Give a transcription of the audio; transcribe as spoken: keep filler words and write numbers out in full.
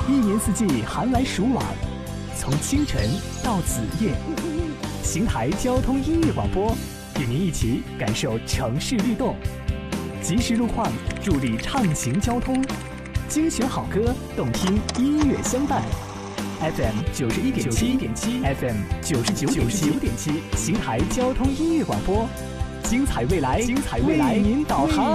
一年四季寒来暑往，从清晨到子夜，邢台交通音乐广播与您一起感受城市律动，及时路况助力畅行交通，精选好歌，动听音乐相伴。F M 九十一点七点七 ，F M 九十九点九点七，邢台交通音乐广播，精彩未来，精彩未来，为您导航。